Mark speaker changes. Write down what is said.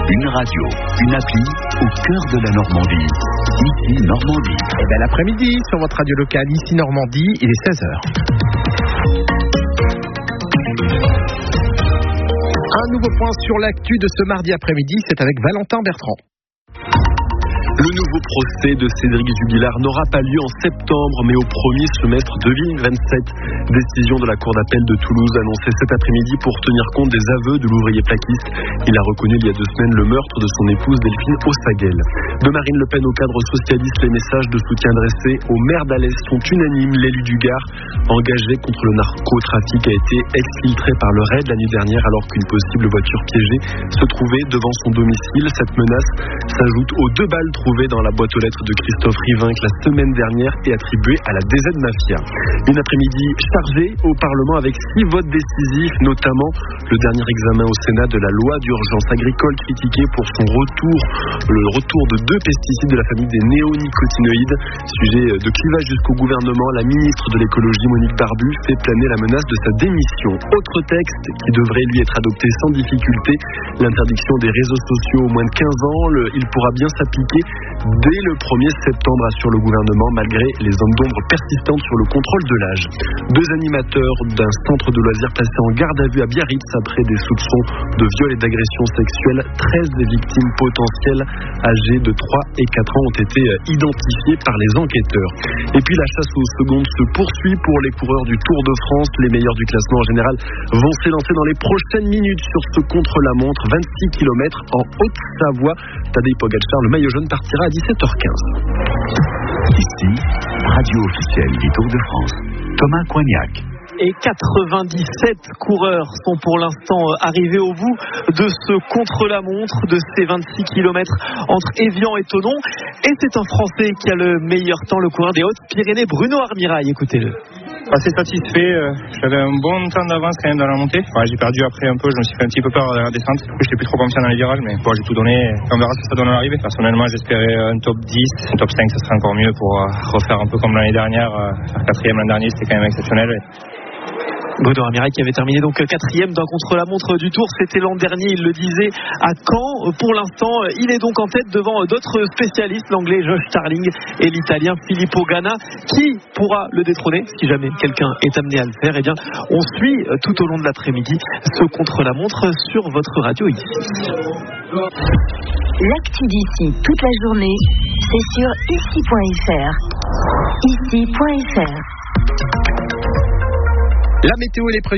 Speaker 1: Une radio, une appli au cœur de la Normandie. Ici Normandie.
Speaker 2: Et bien l'après-midi sur votre radio locale, ici Normandie, il est 16h. Un nouveau point sur l'actu de ce mardi après-midi, c'est avec Valentin Bertrand.
Speaker 3: Le nouveau procès de Cédric Jubilard n'aura pas lieu en septembre, mais au premier semestre 2027. Décision de la Cour d'appel de Toulouse annoncée cet après-midi pour tenir compte des aveux de l'ouvrier plaquiste. Il a reconnu il y a 2 semaines le meurtre de son épouse Delphine Ossaguel. De Marine Le Pen au cadre socialiste, les messages de soutien adressés au maire d'Alès sont unanimes. L'élu du Gard, engagé contre le narcotrafic, a été exfiltré par le RAID la nuit dernière alors qu'une possible voiture piégée se trouvait devant son domicile. Cette menace s'ajoute aux 2 balles trouvées dans la boîte aux lettres de Christophe Rivinc la semaine dernière et attribuée à la DZ Mafia. Une après-midi chargée au Parlement avec 6 votes décisifs, notamment le dernier examen au Sénat de la loi d'urgence agricole critiquée pour son retour, le retour de 2 pesticides de la famille des néonicotinoïdes. Sujet de clivage jusqu'au gouvernement, la ministre de l'écologie Monique Barbu fait planer la menace de sa démission. Autre texte qui devrait lui être adopté sans difficulté, l'interdiction des réseaux sociaux aux moins de 15 ans. Il pourra bien s'appliquer dès le 1er septembre, assure le gouvernement, malgré les zones d'ombre persistantes sur le contrôle de l'âge. 2 animateurs d'un centre de loisirs placés en garde à vue à Biarritz après des soupçons de viol et d'agression sexuelle. 13 victimes potentielles âgées de 3 et 4 ans ont été identifiées par les enquêteurs. Et puis la chasse aux secondes se poursuit pour les coureurs du Tour de France. Les meilleurs du classement en général vont s'élancer dans les prochaines minutes sur ce contre-la-montre. 26 km en Haute-Savoie. Tadej Pogačar, le maillot jaune, partira à 17h15.
Speaker 1: Ici, radio officielle du Tour de France. Thomas Coignac.
Speaker 4: Et 97 coureurs sont pour l'instant arrivés au bout de ce contre-la-montre, de ces 26 km entre Évian et Thonon. Et c'est un Français qui a le meilleur temps, le coureur des Hautes-Pyrénées, Bruno Armirail. Écoutez-le.
Speaker 5: Assez satisfait, j'avais un bon temps d'avance quand même dans la montée. J'ai perdu après un peu, je me suis fait un petit peu peur dans la descente. Du coup, j'étais plus trop confiant dans les virages, mais j'ai tout donné. On verra ce que ça donne à l'arrivée. Personnellement, j'espérais un top 10, un top 5, ça serait encore mieux pour refaire un peu comme l'année dernière. Faire 4e l'an dernier, c'était quand même exceptionnel.
Speaker 4: Bruno Armirail qui avait terminé donc 4e d'un contre-la-montre du Tour, c'était l'an dernier, il le disait, à Caen. Pour l'instant, il est donc en tête devant d'autres spécialistes, l'anglais Josh Starling et l'italien Filippo Ganna. Qui pourra le détrôner si jamais quelqu'un est amené à le faire? Eh bien, on suit tout au long de l'après-midi ce contre-la-montre sur votre radio ici.
Speaker 6: L'actu d'ici toute la journée, c'est sur ici.fr. Ici.fr.
Speaker 2: La météo et les prévisions.